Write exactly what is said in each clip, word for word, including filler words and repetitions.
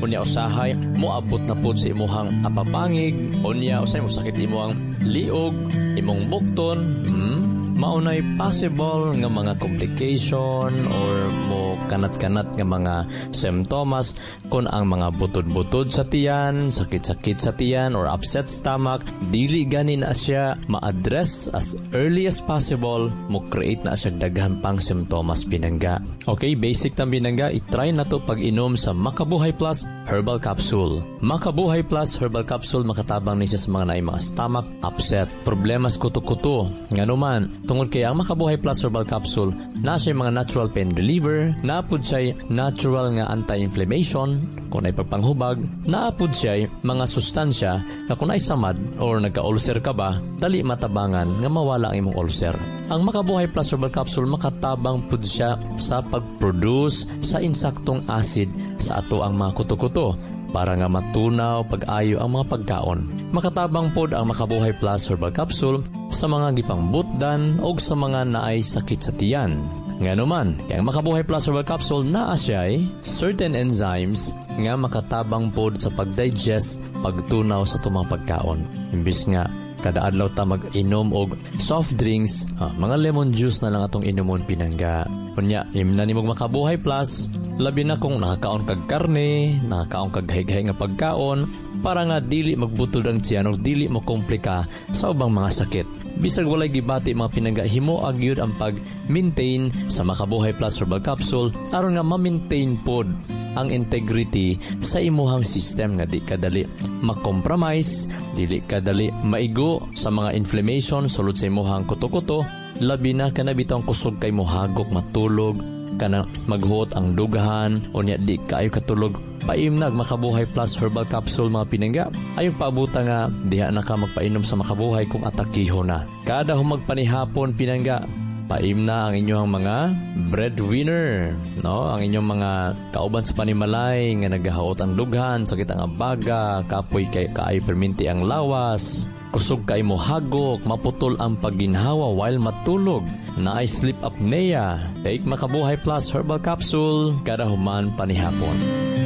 Unya usahay moabot na pud sa imuhang apapangig, unya usay mo sakit imuhang liog, imong bukton, hmm? maunay possible nga mga complication or mo kanat-kanat nga mga symptoms kung ang mga butod-butod sa tiyan, sakit-sakit sa tiyan or upset stomach, dili gani na siya ma-address as early as possible, mo create na siya daghan pang symptoms pinangga. Okay, basic tang pinangga, i-try na to pag-inom sa Makabuhay Plus Herbal Capsule. Makabuhay Plus Herbal Capsule makatabang ni siya sa mga naay mga stomach upset, problemas kuto-kuto, nganuman. Tungod kay ang Makabuhay Plus Herbal Capsule, na siya mga natural pain reliever, naapod siya natural nga anti-inflammation, kung ay pagpanghubag, naapod siya mga sustansya na kung ay samad or nagka-ulcer ka ba, dali matabangan nga mawala ang imong ulcer. Ang Makabuhay Plus Herbal Capsule makatabang pud siya sa pag-produce sa insaktong acid sa ato ang mga kuto-kuto para nga matunaw pag-ayo ang mga pagkaon. Makatabang pod ang Makabuhay Plus Herbal Capsule sa mga gipangbutdan o sa mga naay sakit sa tiyan. Nganuman, ang Makabuhay Plus Herbal Capsule naa siya'y certain enzymes nga makatabang pod sa pag-digest, pagtunaw sa tumang pagkaon. Imbis nga kada adlaw ta mag-inom og soft drinks, ha, mga lemon juice na lang atong inomon pinangga. Kunya, imna nimog Makabuhay Plus, labi na kung nakakaon kag karne, nakakaon kag highay nga pagkaon, para nga dili magbutod ang tiyan o dili mo komplika sa ubang mga sakit. Bisag walay gibati mga pinangga, himo agyud ang pag-maintain sa Makabuhay Plus Herbal Capsule aron nga ma-maintain pod ang integrity sa imuhang system nga di kadali makompromise, dili kadali maigo sa mga inflammation sulod sa imuhang kuto-kuto, labi na kana bitong kusog kay mohagok matulog, kana maghuot ang dugahan, unya di kaayo katulog. Paimnag Makabuhay Plus Herbal Capsule mga pinangga. Ayong paabuta nga, diha na ka magpainom sa Makabuhay kung atakiho na. Kada humagpanihapon pinangga, paimna ang inyong mga breadwinner, no? Ang inyong mga kauban sa panimalay nga nagahaot ang dughan, sakit ang abaga, kapoy kay kaay perminti ang lawas, kusog kay mo hagok, maputol ang pagginhawa while matulog, na ay sleep apnea. Take Makabuhay Plus Herbal Capsule kada human panihapon.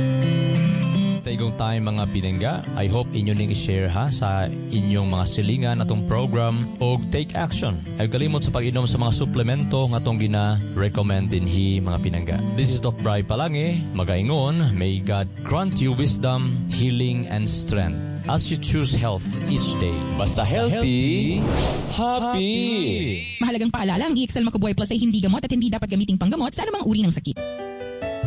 Igong time mga pinangga, I hope inyo ning i-share ha sa inyong mga silingan atong program o take action. Ay kalimot sa pag-inom sa mga suplemento nga atong gina-recommend din hi mga pinangga. This is Doc Bri Palange, magaingon, may God grant you wisdom, healing, and strength as you choose health each day. Basta healthy, happy! Mahalagang paalala, ang E X L Makabuhay Plus ay hindi gamot at hindi dapat gamiting panggamot sa anumang uri ng sakit.